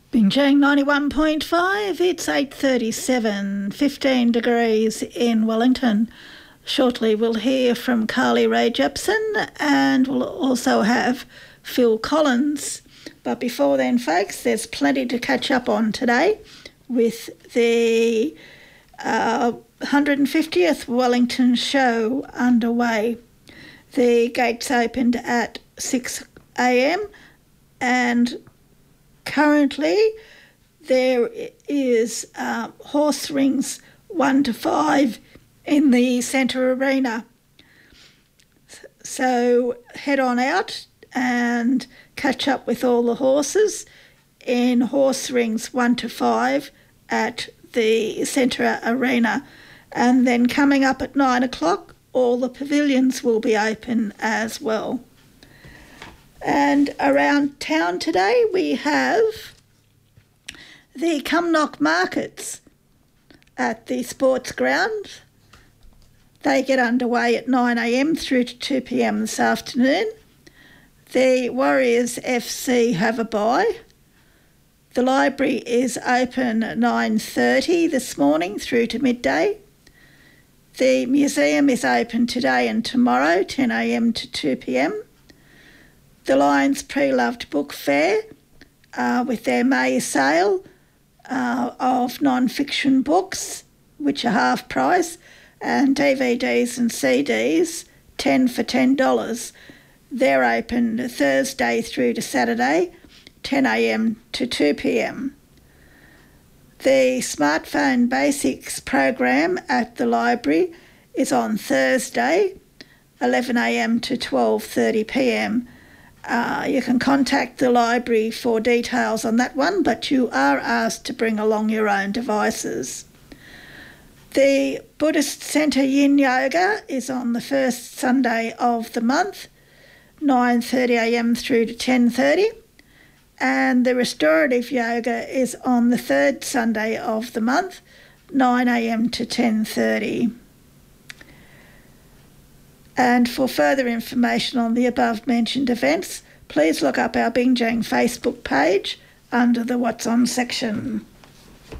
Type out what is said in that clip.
Binjang 91.5, it's 8:37, 15 degrees in Wellington. Shortly we'll hear from Carly Rae Jepson and we'll also have Phil Collins. But before then, folks, there's plenty to catch up on today with the 150th Wellington show underway. The gates opened at 6 a.m. and currently there is horse rings 1 to 5 in the centre arena. So head on out and catch up with all the horses in horse rings 1 to 5 at the centre arena. And then coming up at 9 o'clock, all the pavilions will be open as well. And around town today we have the Cumnock Markets at the sports ground. They get underway at 9 a.m. through to 2 p.m. this afternoon. The Warriors FC have a bye. The library is open at 9:30 this morning through to midday. The museum is open today and tomorrow, 10 a.m. to 2 p.m. The Lions Pre-Loved Book Fair with their May sale of non-fiction books, which are half price, and DVDs and CDs, 10 for $10. They're open Thursday through to Saturday, 10 a.m. to 2 p.m. The Smartphone Basics program at the library is on Thursday, 11 a.m. to 12:30 p.m. You can contact the library for details on that one, but you are asked to bring along your own devices. The Buddhist Centre Yin Yoga is on the first Sunday of the month, 9:30 a.m. through to 10:30, and the Restorative Yoga is on the third Sunday of the month, 9 a.m. to 10:30. And for further information on the above-mentioned events, please look up our Binjang Facebook page under the What's On section.